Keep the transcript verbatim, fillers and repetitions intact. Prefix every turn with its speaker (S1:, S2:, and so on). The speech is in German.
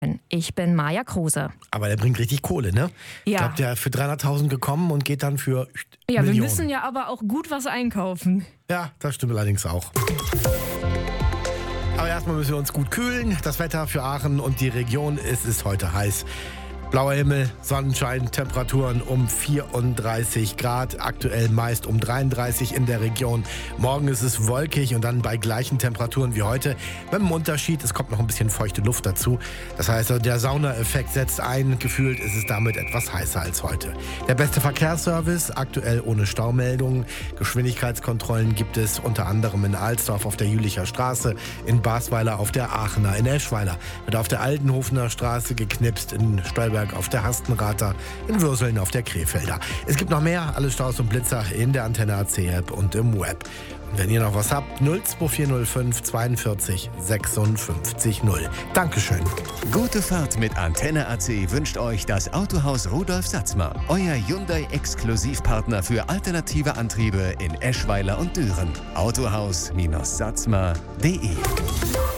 S1: Ich bin Maja Kruse.
S2: Aber der bringt richtig Kohle, ne? Ich
S1: Ja.
S2: glaube, der ist für dreihunderttausend gekommen und geht dann für
S1: Ja,
S2: Millionen.
S1: wir müssen ja aber auch gut was einkaufen.
S2: Ja, das stimmt allerdings auch. Aber erstmal müssen wir uns gut kühlen. Das Wetter für Aachen und die Region, es ist heute heiß. Blauer Himmel, Sonnenschein, Temperaturen um vierunddreißig Grad, aktuell meist um dreiunddreißig in der Region. Morgen ist es wolkig und dann bei gleichen Temperaturen wie heute. Mit einem Unterschied, es kommt noch ein bisschen feuchte Luft dazu. Das heißt, der Saunaeffekt setzt ein. Gefühlt ist es damit etwas heißer als heute. Der beste Verkehrsservice, aktuell ohne Staumeldungen. Geschwindigkeitskontrollen gibt es unter anderem in Alsdorf auf der Jülicher Straße, in Basweiler auf der Aachener, in Eschweiler wird auf der Altenhofener Straße geknipst, in Stolberg auf der Hastenrather, in Würseln auf der Krefelder. Es gibt noch mehr, alle Staus und Blitzer in der Antenne A C App und im Web. Und wenn ihr noch was habt, null zwei vier null fünf zweiundvierzig sechsundfünfzig null. Dankeschön.
S3: Gute Fahrt mit Antenne A C wünscht euch das Autohaus Rudolf Satzmer. Euer Hyundai-Exklusivpartner für alternative Antriebe in Eschweiler und Düren. autohaus Bindestrich satzmer punkt de